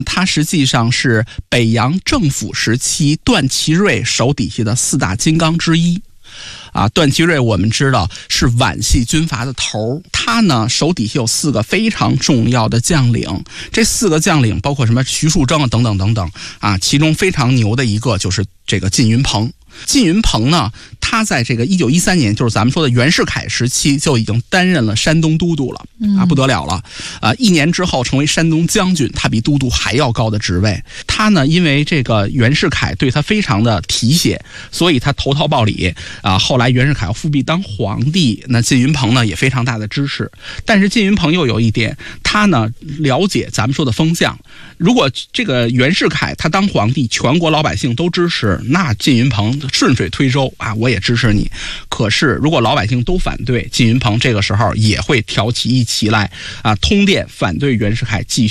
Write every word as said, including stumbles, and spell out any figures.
他实际上是北洋政府时期段祺瑞手底下的四大金刚之一。啊，段祺瑞我们知道是皖系军阀的头，他呢手底下有四个非常重要的将领，这四个将领包括什么徐树铮啊等等等等啊，其中非常牛的一个就是这个靳云鹏。靳云鹏呢，他在这个一九一三年，就是咱们说的袁世凯时期就已经担任了山东都督了啊，不得了了啊！一年之后成为山东将军，他比都督还要高的职位。他呢，因为这个袁世凯对他非常的提携，所以他投桃报李啊。后来袁世凯要复辟当皇帝，那靳云鹏呢也非常大的支持。但是靳云鹏又有一点，他呢了解咱们说的风向，如果这个袁世凯他当皇帝，全国老百姓都支持，那靳云鹏顺水推舟啊，我也支持你。可是如果老百姓都反对，靳云鹏这个时候也会挑起一起来啊，通电反对袁世凯继续